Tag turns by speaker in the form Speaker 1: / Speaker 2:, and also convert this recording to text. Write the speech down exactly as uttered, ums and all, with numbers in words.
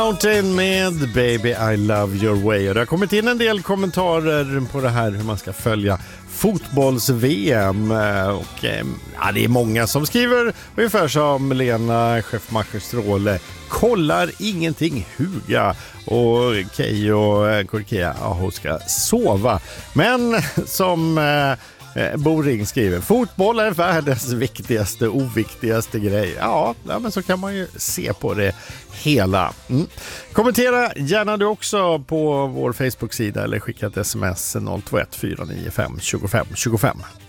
Speaker 1: Mountain med Baby I Love Your Way. Och det har kommit in en del kommentarer på det här hur man ska följa fotbolls-V M. Och ja, det är många som skriver ungefär som Lena Schäffmacher Stråle. Kollar ingenting, huga. Och Keyyo Korkea, ja, hon ska sova. Men som eh, Bo Ring skriver, fotboll är världens viktigaste, oviktigaste grej. Ja, ja, men så kan man ju se på det hela. Mm. Kommentera gärna du också på vår Facebook-sida eller skicka ett sms noll två ett fyra nio fem två fem två fem.